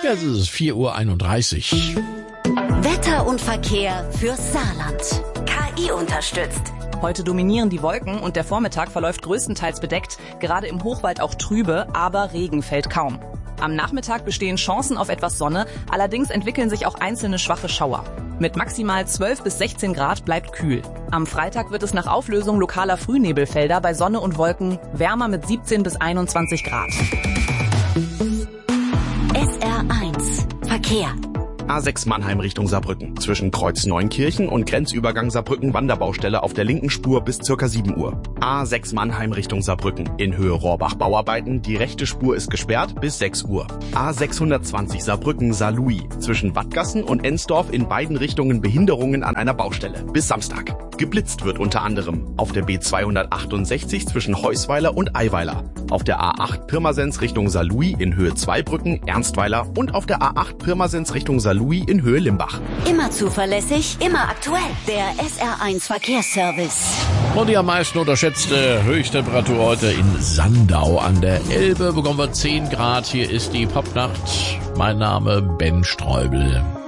Jetzt ist es 4:31 Uhr. Wetter und Verkehr fürs Saarland. KI unterstützt. Heute dominieren die Wolken und der Vormittag verläuft größtenteils bedeckt, gerade im Hochwald auch trübe, aber Regen fällt kaum. Am Nachmittag bestehen Chancen auf etwas Sonne, allerdings entwickeln sich auch einzelne schwache Schauer. Mit maximal 12 bis 16 Grad bleibt kühl. Am Freitag wird es nach Auflösung lokaler Frühnebelfelder bei Sonne und Wolken wärmer mit 17 bis 21 Grad. SR1 Verkehr. A6 Mannheim Richtung Saarbrücken. Zwischen Kreuz Neunkirchen und Grenzübergang Saarbrücken Wanderbaustelle auf der linken Spur bis ca. 7 Uhr. A6 Mannheim Richtung Saarbrücken. In Höhe Rohrbach Bauarbeiten. Die rechte Spur ist gesperrt bis 6 Uhr. A620 Saarbrücken Saarlouis. Zwischen Wattgassen und Ensdorf in beiden Richtungen Behinderungen an einer Baustelle. Bis Samstag. Geblitzt wird unter anderem auf der B268 zwischen Heusweiler und Eiweiler. Auf der A8 Pirmasens Richtung Saarlouis in Höhe Zweibrücken, Ernstweiler und auf der A8 Pirmasens Richtung Saarlouis in Höhe Limbach. Immer zuverlässig, immer aktuell. Der SR1 Verkehrsservice. Und die am meisten unterschätzte Höchsttemperatur heute in Sandau an der Elbe. Bekommen wir 10 Grad. Hier ist die Popnacht. Mein Name Ben Streubel.